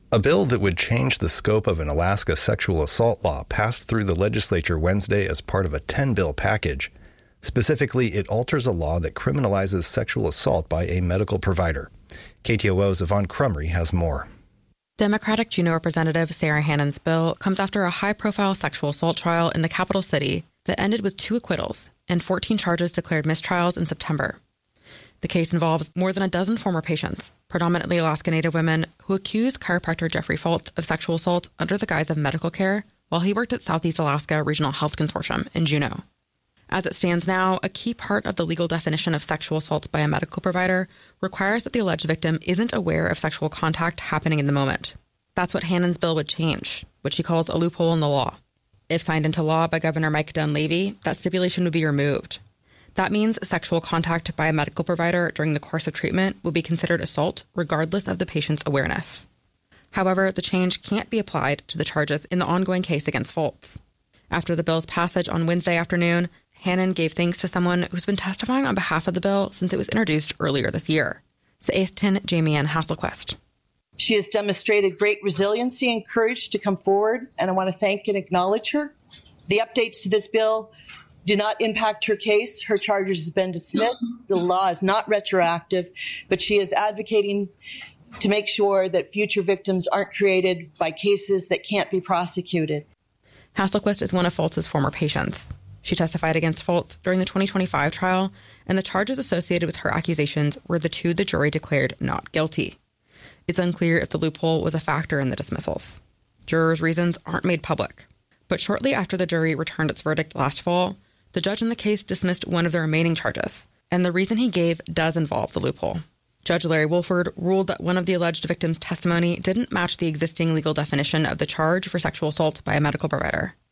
A bill that would change the scope of an Alaska sexual assault law passed through the legislature Wednesday as part of a 10-bill package. Specifically, it alters a law that criminalizes sexual assault by a medical provider. KTOO's Yvonne Crumry has more. Democratic Juneau Representative Sarah Hannon's bill comes after a high-profile sexual assault trial in the capital city that ended with 2 acquittals and 14 charges declared mistrials in September. The case involves more than a dozen former patients, predominantly Alaska Native women, who accused chiropractor Jeffrey Fultz of sexual assault under the guise of medical care while he worked at Southeast Alaska Regional Health Consortium in Juneau. As it stands now, a key part of the legal definition of sexual assault by a medical provider requires that the alleged victim isn't aware of sexual contact happening in the moment. That's what Hannon's bill would change, which she calls a loophole in the law. If signed into law by Governor Mike Dunleavy, that stipulation would be removed. That means sexual contact by a medical provider during the course of treatment would be considered assault regardless of the patient's awareness. However, the change can't be applied to the charges in the ongoing case against Fultz. After the bill's passage on Wednesday afternoon, Hannon gave thanks to someone who's been testifying on behalf of the bill since it was introduced earlier this year, Saethtin Jamie Ann Hasselquist. She has demonstrated great resiliency and courage to come forward, and I want to thank and acknowledge her. The updates to this bill do not impact her case. Her charges have been dismissed. The law is not retroactive, but she is advocating to make sure that future victims aren't created by cases that can't be prosecuted. Hasselquist is one of Fultz's former patients. She testified against Fultz during the 2025 trial, and the charges associated with her accusations were the 2 the jury declared not guilty. It's unclear if the loophole was a factor in the dismissals. Jurors' reasons aren't made public. But shortly after the jury returned its verdict last fall, the judge in the case dismissed one of the remaining charges, and the reason he gave does involve the loophole. Judge Larry Wolford ruled that one of the alleged victims' testimony didn't match the existing legal definition of the charge for sexual assault by a medical provider.